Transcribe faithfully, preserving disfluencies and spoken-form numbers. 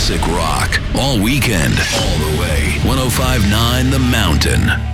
classic rock all weekend, all the way. one oh five point nine The Mountain.